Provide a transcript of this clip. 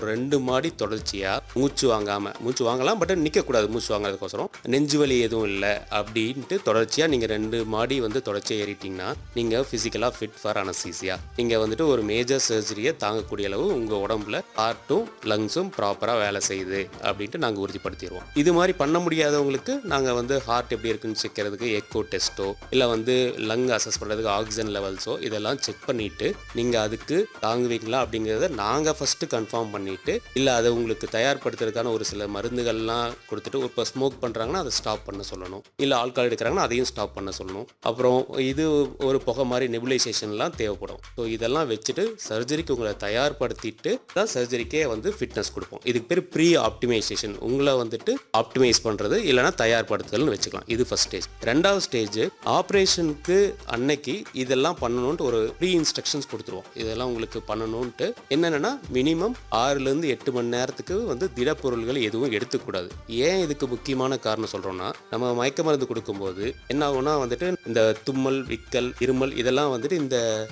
ஒரு 2 மாடி தொடர்ச்சியாக மூச்சு வாங்கலாம், பட் நிற்கக்கூடாது. மூச்சு வாங்குறதுக்கோசரம் நெஞ்சு வலி எதுவும் இல்லை அப்படின்ட்டு தொடர்ச்சியாக நீங்கள் 2 மாடி தொடர்ச்சியாக ஏறிட்டிங்கன்னா நீங்கள் ஃபிசிக்கலாக ஃபிட் ஃபார் அனஸ்தீசியா. நீங்கள் ஒரு மேஜர் சர்ஜரியை தாங்கக்கூடிய அளவு உங்கள் உடம்புல ஹார்ட்டும் லங்ஸும் ப்ராப்பராக வேலை செய்யுது அப்படின்ட்டு நாங்கள் உறுதிப்படுத்திடுவோம். இது மாதிரி பண்ண முடியாதவங்களுக்கு நாங்கள் ஹார்ட் எப்படி இருக்குன்னு செக்கிறதுக்கு எக்கோ டெஸ்ட்டோ இல்லை லங் அசஸ் பண்ணுறதுக்கு ஆக்சிஜன் லெவல்ஸோ இதெல்லாம் செக் பண்ணிவிட்டு நீங்கள் அதுக்கு தாங்குவீங்களா அப்படிங்கிறத நாங்கள் ஃபஸ்ட்டு கன்ஃபார்ம் பண்ணிவிட்டு, இல்லை அதை உங்களுக்கு தயார்படுத்துறதுக்கான ஒரு சில மருந்துகள்லாம் கொடுத்துட்டு, இப்போ ஸ்மோக் பண்ணுறாங்கன்னா அதை ஸ்டாப் பண்ண சொல்லணும், இல்லை ஆல்கஹால் எடுக்கிறாங்கன்னா அதையும் ஸ்டாப் பண்ண சொல்லணும். அப்புறம் இது ஒரு புகை மாதிரி நெபுலைசேஷன்லாம் தேவைப்படும். ஸோ இதெல்லாம் வச்சுட்டு சர்ஜரிக்கு உங்களை தயார்படுத்திட்டு தான் சர்ஜரிக்கே ஃபிட்னஸ் கொடுப்போம். இதுக்கு பேர் ப்ரீ ஆப்டிமைசேஷன். உங்களை ஆப்டிமைஸ் பண்ணுறது இல்லைனா தயார்படுத்துதல்னு வச்சுக்கலாம். இது ஃபஸ்ட் ஸ்டேஜ். 2வது ஸ்டேஜ் ஆப்ரேஷனுக்கு அன்னைக்கு இதெல்லாம் பண்ணணுன்ட்டு ஒரு ப்ரீ இன்ஸ்ட்ரக்ஷன்ஸ் கொடுத்துருவோம். இதெல்லாம் உங்களுக்கு பண்ணணுன்ட்டு என்னென்னா மினிமம் 6லேருந்து 8 மணி நேரத்துக்கு திடப்பொருள்கள் எதுவும் எடுத்துக்கூடாது. ஏன் இதுக்கு முக்கியமான காரணம் சொல்கிறோன்னா, நம்ம மயக்க மருந்து கொடுக்கும்போது என்ன ஆகும்னா இந்த தும்மல், விக்கல், இருமல் இதெல்லாம் இந்த